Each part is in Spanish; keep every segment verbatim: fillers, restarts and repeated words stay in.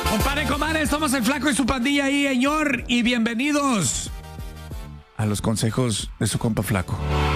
Compadre, comadre, somos el Flaco y su pandilla ahí, señor, y bienvenidos a los consejos de su compa Flaco.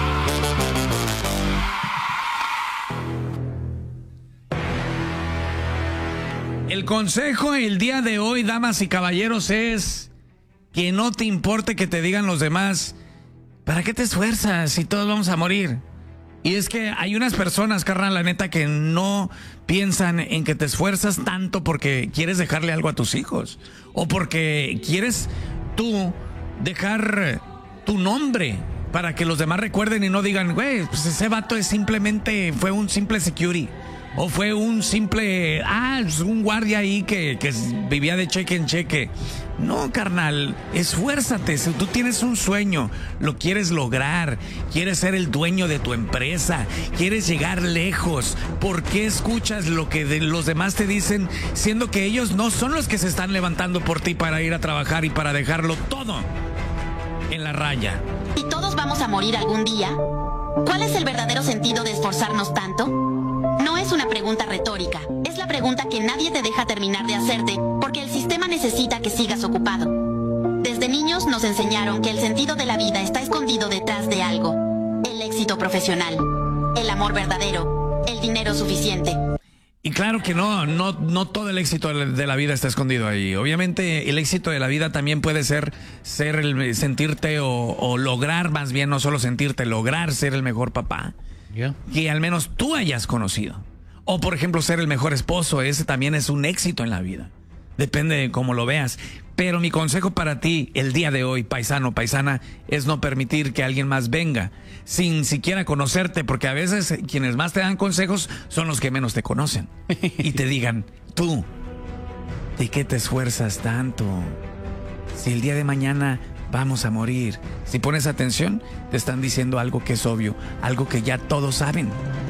El consejo el día de hoy, damas y caballeros, es que no te importe que te digan los demás, ¿para qué te esfuerzas si todos vamos a morir? Y es que hay unas personas, carnal, la neta, que no piensan en que te esfuerzas tanto porque quieres dejarle algo a tus hijos. O porque quieres tú dejar tu nombre para que los demás recuerden y no digan, güey, pues ese vato es simplemente, fue un simple security. O fue un simple, ah, un guardia ahí que, que vivía de cheque en cheque. No, carnal, esfuérzate. Si tú tienes un sueño, lo quieres lograr, quieres ser el dueño de tu empresa, quieres llegar lejos, ¿por qué escuchas lo que de los demás te dicen, siendo que ellos no son los que se están levantando por ti para ir a trabajar y para dejarlo todo en la raya? ¿Y todos vamos a morir algún día? ¿Cuál es el verdadero sentido de esforzarnos tanto? No es una pregunta retórica, es la pregunta que nadie te deja terminar de hacerte, porque el sistema necesita que sigas ocupado. Desde niños nos enseñaron que el sentido de la vida está escondido detrás de algo: el éxito profesional, el amor verdadero, el dinero suficiente. Y claro que no, no, no todo el éxito de la vida está escondido ahí. Obviamente el éxito de la vida también puede ser, ser el sentirte o, o lograr, más bien no solo sentirte, lograr ser el mejor papá. Yeah. Que al menos tú hayas conocido. O por ejemplo ser el mejor esposo, ese también es un éxito en la vida. Depende de cómo lo veas. Pero mi consejo para ti el día de hoy, paisano, paisana, es no permitir que alguien más venga sin siquiera conocerte, porque a veces quienes más te dan consejos son los que menos te conocen. Y te digan, tú, ¿de qué te esfuerzas tanto? Si el día de mañana vamos a morir. Si pones atención, te están diciendo algo que es obvio, algo que ya todos saben.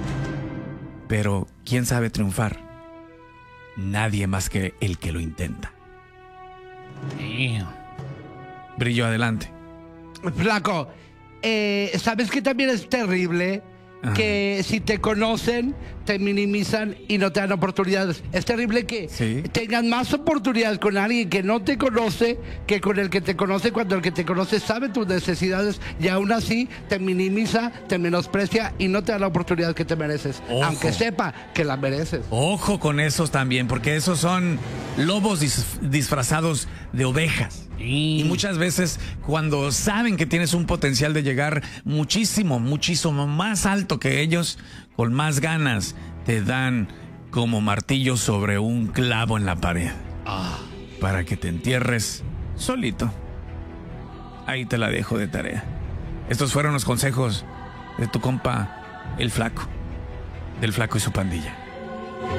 Pero, ¿quién sabe triunfar? Nadie más que el que lo intenta. Damn. Brillo, adelante. Flaco, eh, ¿sabes que también es terrible? Ajá. Que si te conocen, te minimizan y no te dan oportunidades. Es terrible que ¿sí? tengan más oportunidades con alguien que no te conoce que con el que te conoce, cuando el que te conoce sabe tus necesidades y aún así te minimiza, te menosprecia y no te da la oportunidad que te mereces. Ojo. Aunque sepa que la mereces. Ojo con esos también, porque esos son lobos dis- disfrazados de ovejas. Y muchas veces cuando saben que tienes un potencial de llegar muchísimo, muchísimo más alto que ellos, con más ganas, te dan como martillo sobre un clavo en la pared. Ah. Para que te entierres solito. Ahí te la dejo de tarea. Estos fueron los consejos de tu compa, el Flaco. Del Flaco y su pandilla.